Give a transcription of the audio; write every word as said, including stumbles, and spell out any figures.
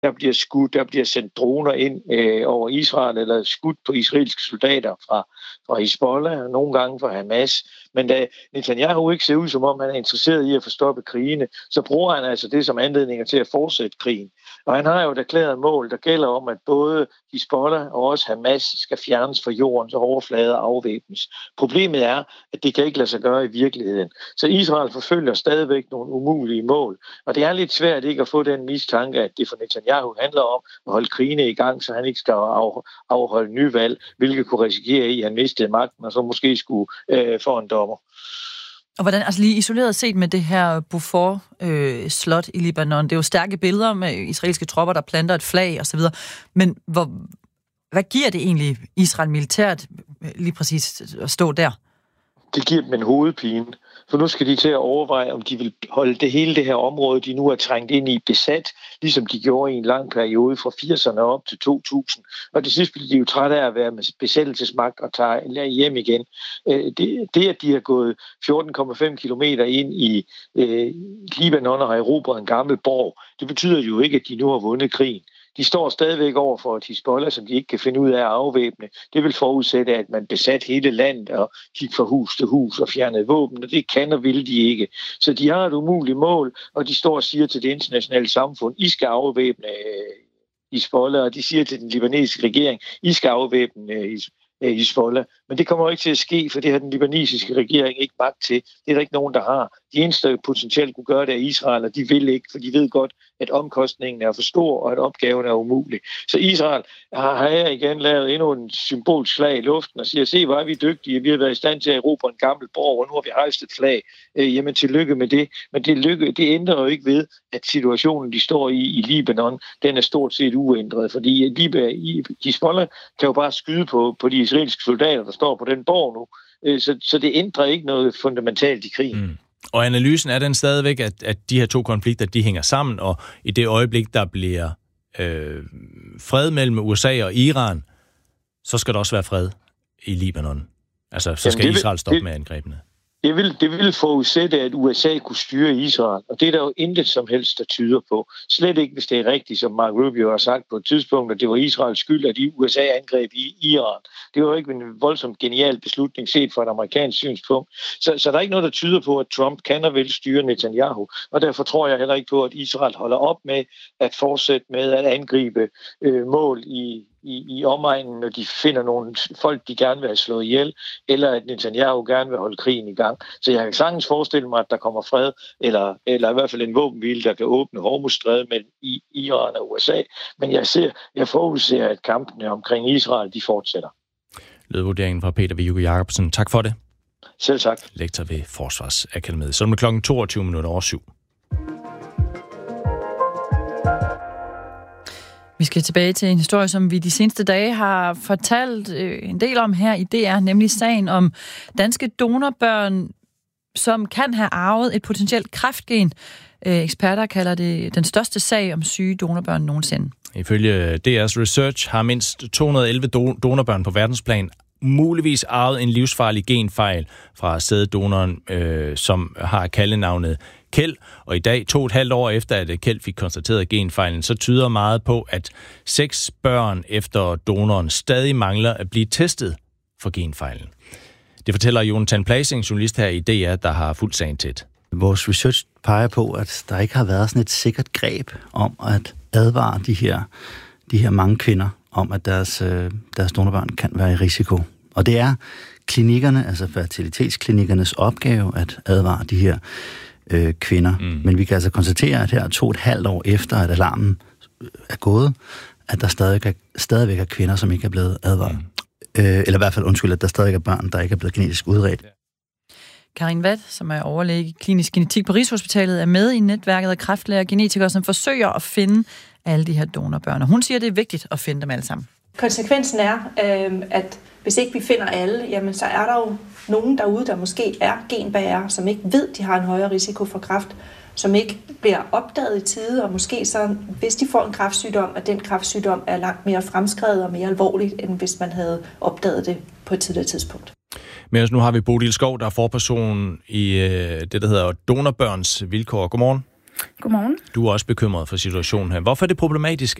der bliver skudt, der bliver sendt droner ind øh, over Israel, eller skudt på israelske soldater fra, fra Hezbollah, og nogle gange fra Hamas. Men da Netanyahu ikke ser ud, som om han er interesseret i at forstoppe krigene, så bruger han altså det som anledninger til at fortsætte krigen. Og han har jo et erklæret mål, der gælder om, at både Hezbollah og også Hamas skal fjernes fra jordens overflade og afvæbnes. Problemet er, at det kan ikke lade sig gøre i virkeligheden. Så Israel forfølger stadigvæk nogle umulige mål. Og det er lidt svært ikke at få den mistanke, at det for Netanyahu handler om at holde krigene i gang, så han ikke skal afholde nyvalg, hvilket kunne risikere i, at han mistede magten, og så måske skulle øh, få en dommer. Og hvordan, altså lige isoleret set med det her Beaufort-slot øh, i Libanon, det er jo stærke billeder med israelske tropper, der planter et flag osv., men hvor, hvad giver det egentlig Israel militært lige præcis at stå der? Det giver dem en hovedpine, for nu skal de til at overveje, om de vil holde det hele det her område, de nu er trængt ind i, besat, ligesom de gjorde i en lang periode fra firserne op til to tusind. Og til sidst bliver de jo trætte af at være med besættelsesmagt og tage hjem igen. Det, det at de har gået fjorten komma fem kilometer ind i eh, Libanon og har erobret en gammel borg, det betyder jo ikke, at de nu har vundet krigen. De står stadigvæk over for et Hezbollah, som de ikke kan finde ud af at afvæbne. Det vil forudsætte, at man besat hele landet og gik fra hus til hus og fjernede våben, og det kan og vil de ikke. Så de har et umuligt mål, og de står og siger til det internationale samfund, I skal afvæbne Hezbollah, og de siger til den libanesiske regering, I skal afvæbne Hezbollah. Men det kommer ikke til at ske, for det har den libanesiske regering ikke magt til. Det er der ikke nogen, der har. De eneste, der potentielt kunne gøre det, er Israel, og de vil ikke, for de ved godt, at omkostningen er for stor, og at opgaven er umulig. Så Israel har her igen lavet endnu en symbolsk slag i luften og siger, se, hvor er vi dygtige, vi har været i stand til at erobre en gammel borg, og nu har vi hejst et flag. Øh, jamen, tillykke med det. Men det, lykke, det ændrer jo ikke ved, at situationen, de står i i Libanon, den er stort set uændret, fordi Hezbollah kan jo bare skyde på, på de israelske soldater, der står på den borg nu. Øh, så, så det ændrer ikke noget fundamentalt i krigen. Mm. Og analysen er den stadigvæk, at, at de her to konflikter, de hænger sammen, og i det øjeblik, der bliver øh, fred mellem U S A og Iran, så skal der også være fred i Libanon. Altså, så skal Jamen, Israel stoppe det, med angrebene. Det vil, det vil forudsætte, at U S A kunne styre Israel, og det er der jo intet som helst, der tyder på. Slet ikke, hvis det er rigtigt, som Mark Rubio har sagt på et tidspunkt, at det var Israels skyld, at U S A angreb i Iran. Det var jo ikke en voldsomt genial beslutning set fra et amerikansk synspunkt. Så, så der er ikke noget, der tyder på, at Trump kan og vil styre Netanyahu, og derfor tror jeg heller ikke på, at Israel holder op med at fortsætte med at angribe øh, mål i I, i omegnen, når de finder nogle folk, de gerne vil have slået ihjel, eller at Netanyahu gerne vil holde krigen i gang. Så jeg kan sagtens forestille mig, at der kommer fred, eller, eller i hvert fald en våbenhvile, der kan åbne Hormuzstrædet mellem Iran og U S A. Men jeg, ser, jeg forudser, at kampene omkring Israel, de fortsætter. Lød vurderingen fra Peter Viggo Jacobsen. Tak for det. Selv tak. Lektor ved Forsvarsakademiet. Så er det klokken toogtyve minutter over syv. Vi skal tilbage til en historie, som vi de seneste dage har fortalt øh, en del om her i D R, nemlig sagen om danske donorbørn, som kan have arvet et potentielt kræftgen. Øh, eksperter kalder det den største sag om syge donorbørn nogensinde. Ifølge D R's research har mindst to hundrede og elleve do- donorbørn på verdensplan muligvis arvet en livsfarlig genfejl fra sæddonoren, øh, som har kaldenavnet Kjeld, og i dag, to og et halvt år efter, at Kjeld fik konstateret genfejlen, så tyder meget på, at seks børn efter donoren stadig mangler at blive testet for genfejlen. Det fortæller Jonathan Plasing, journalist her i D R, der har fulgt sagen tæt. Vores research peger på, at der ikke har været sådan et sikkert greb om at advare de her, de her mange kvinder om, at deres, deres donorbørn kan være i risiko. Og det er klinikkerne, altså fertilitetsklinikernes opgave at advare de her øh, kvinder. Mm. Men vi kan altså konstatere, at her to og et halvt år efter, at alarmen er gået, at der stadig er, stadigvæk er kvinder, som ikke er blevet advaret. Mm. Øh, eller i hvert fald, undskyld, at der stadig er børn, der ikke er blevet genetisk udredt. Karin Watt, som er overlæge i klinisk genetik på Rigshospitalet, er med i netværket af kræftlæger og genetikere, som forsøger at finde alle de her donorbørn. Og hun siger, at det er vigtigt at finde dem alle sammen. Konsekvensen er, øh, at hvis ikke vi finder alle, jamen så er der jo nogen derude, der måske er genbærere, som ikke ved, de har en højere risiko for kræft, som ikke bliver opdaget i tide, og måske så, hvis de får en kræftsygdom, at den kræftsygdom er langt mere fremskredet og mere alvorligt, end hvis man havde opdaget det på et tidligere tidspunkt. Men nu har vi Bodil Skov, der er forperson i øh, det, der hedder Donorbørns Vilkår. Godmorgen. Godmorgen. Du er også bekymret for situationen her. Hvorfor er det problematisk,